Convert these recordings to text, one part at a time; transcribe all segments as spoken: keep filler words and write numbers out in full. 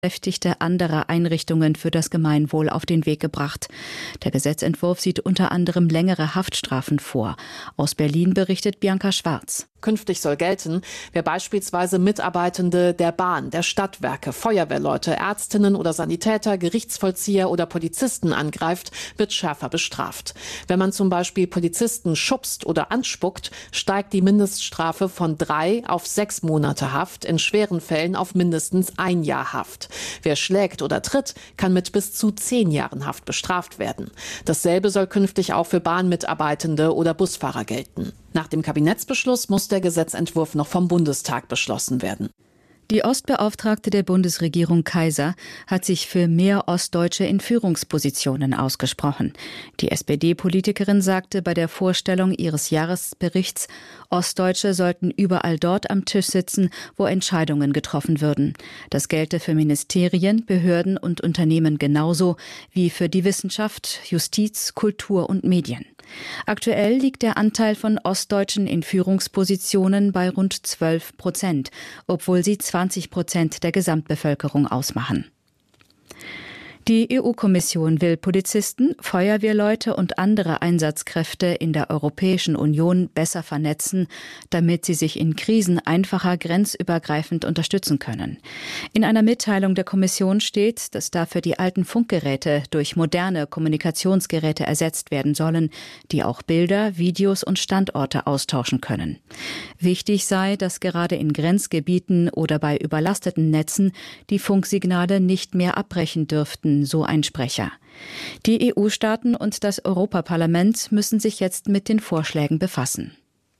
Beschäftigte anderer Einrichtungen für das Gemeinwohl auf den Weg gebracht. Der Gesetzentwurf sieht unter anderem längere Haftstrafen vor. Aus Berlin berichtet Bianca Schwarz. Künftig soll gelten, wer beispielsweise Mitarbeitende der Bahn, der Stadtwerke, Feuerwehrleute, Ärztinnen oder Sanitäter, Gerichtsvollzieher oder Polizisten angreift, wird schärfer bestraft. Wenn man zum Beispiel Polizisten schubst oder anspuckt, steigt die Mindeststrafe von drei auf sechs Monate Haft, in schweren Fällen auf mindestens ein Jahr Haft. Wer schlägt oder tritt, kann mit bis zu zehn Jahren Haft bestraft werden. Dasselbe soll künftig auch für Bahnmitarbeitende oder Busfahrer gelten. Nach dem Kabinettsbeschluss muss der Gesetzentwurf noch vom Bundestag beschlossen werden. Die Ostbeauftragte der Bundesregierung Kaiser hat sich für mehr Ostdeutsche in Führungspositionen ausgesprochen. Die S P D-Politikerin sagte bei der Vorstellung ihres Jahresberichts, Ostdeutsche sollten überall dort am Tisch sitzen, wo Entscheidungen getroffen würden. Das gelte für Ministerien, Behörden und Unternehmen genauso wie für die Wissenschaft, Justiz, Kultur und Medien. Aktuell liegt der Anteil von Ostdeutschen in Führungspositionen bei rund zwölf Prozent, obwohl sie zwanzig Prozent der Gesamtbevölkerung ausmachen. Die E U-Kommission will Polizisten, Feuerwehrleute und andere Einsatzkräfte in der Europäischen Union besser vernetzen, damit sie sich in Krisen einfacher grenzübergreifend unterstützen können. In einer Mitteilung der Kommission steht, dass dafür die alten Funkgeräte durch moderne Kommunikationsgeräte ersetzt werden sollen, die auch Bilder, Videos und Standorte austauschen können. Wichtig sei, dass gerade in Grenzgebieten oder bei überlasteten Netzen die Funksignale nicht mehr abbrechen dürften, so ein Sprecher. Die E U-Staaten und das Europaparlament müssen sich jetzt mit den Vorschlägen befassen.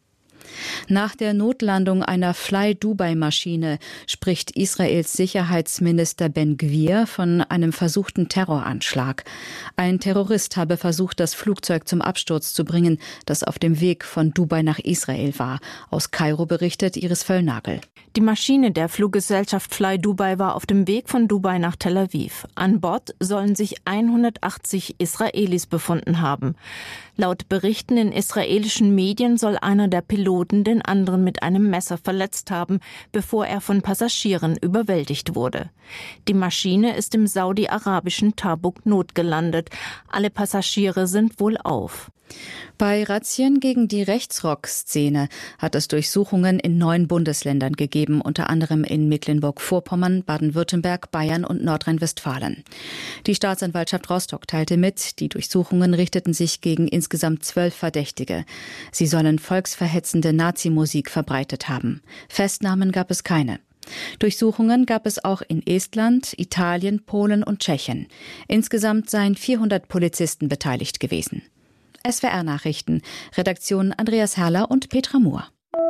Nach der Notlandung einer Fly-Dubai-Maschine spricht Israels Sicherheitsminister Ben-Gvir von einem versuchten Terroranschlag. Ein Terrorist habe versucht, das Flugzeug zum Absturz zu bringen, das auf dem Weg von Dubai nach Israel war. Aus Kairo berichtet Iris Völlnagel. Die Maschine der Fluggesellschaft Fly Dubai war auf dem Weg von Dubai nach Tel Aviv. An Bord sollen sich hundertachtzig Israelis befunden haben. Laut Berichten in israelischen Medien soll einer der Piloten den anderen mit einem Messer verletzt haben, bevor er von Passagieren überwältigt wurde. Die Maschine ist im saudi-arabischen Tabuk notgelandet. Alle Passagiere sind wohlauf. Bei Razzien gegen die Rechtsrock-Szene hat es Durchsuchungen in neun Bundesländern gegeben, unter anderem in Mecklenburg-Vorpommern, Baden-Württemberg, Bayern und Nordrhein-Westfalen. Die Staatsanwaltschaft Rostock teilte mit, die Durchsuchungen richteten sich gegen insgesamt zwölf Verdächtige. Sie sollen volksverhetzende Nazimusik verbreitet haben. Festnahmen gab es keine. Durchsuchungen gab es auch in Estland, Italien, Polen und Tschechien. Insgesamt seien vierhundert Polizisten beteiligt gewesen. S W R-Nachrichten, Redaktion Andreas Herrler und Petra Mohr.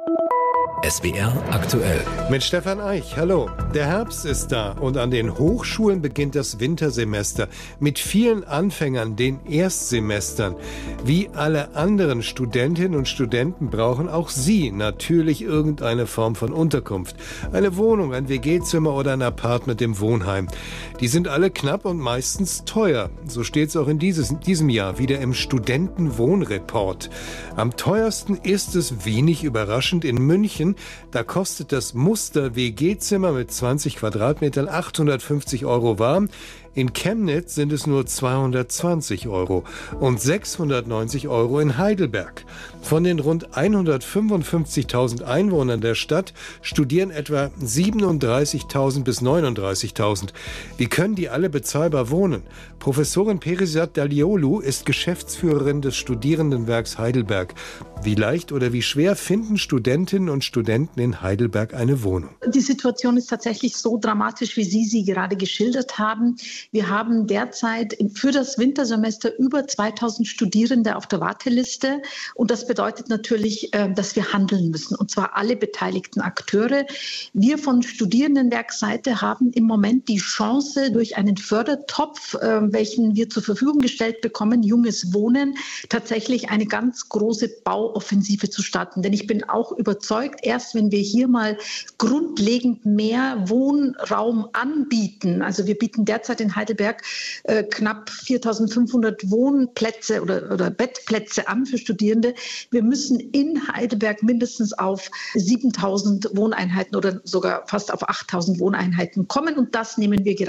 S W R aktuell. Mit Stefan Eich, hallo. Der Herbst ist da und an den Hochschulen beginnt das Wintersemester. Mit vielen Anfängern, den Erstsemestern. Wie alle anderen Studentinnen und Studenten brauchen auch sie natürlich irgendeine Form von Unterkunft. Eine Wohnung, ein W G-Zimmer oder ein Apartment im Wohnheim. Die sind alle knapp und meistens teuer. So steht es auch in dieses, diesem Jahr wieder im Studentenwohnreport. Am teuersten ist es, wenig überraschend, in München. Da kostet das Muster-W G-Zimmer mit zwanzig Quadratmetern achthundertfünfzig Euro warm. In Chemnitz sind es nur zweihundertzwanzig Euro und sechshundertneunzig Euro in Heidelberg. Von den rund hundertfünfundfünfzigtausend Einwohnern der Stadt studieren etwa siebenunddreißigtausend bis neununddreißigtausend. Wie können die alle bezahlbar wohnen? Professorin Perisat Daliolu ist Geschäftsführerin des Studierendenwerks Heidelberg. Wie leicht oder wie schwer finden Studentinnen und Studenten in Heidelberg eine Wohnung? Die Situation ist tatsächlich so dramatisch, wie Sie sie gerade geschildert haben. Wir haben derzeit für das Wintersemester über zweitausend Studierende auf der Warteliste. Und das bedeutet natürlich, dass wir handeln müssen, und zwar alle beteiligten Akteure. Wir von Studierendenwerksseite haben im Moment die Chance, durch einen Fördertopf, welchen wir zur Verfügung gestellt bekommen, Junges Wohnen, tatsächlich eine ganz große Bauoffensive zu starten. Denn ich bin auch überzeugt, erst wenn wir hier mal grundlegend mehr Wohnraum anbieten, also wir bieten derzeit in Heidelberg äh, knapp viertausendfünfhundert Wohnplätze oder, oder Bettplätze an für Studierende. Wir müssen in Heidelberg mindestens auf siebentausend Wohneinheiten oder sogar fast auf achttausend Wohneinheiten kommen, und das nehmen wir gerade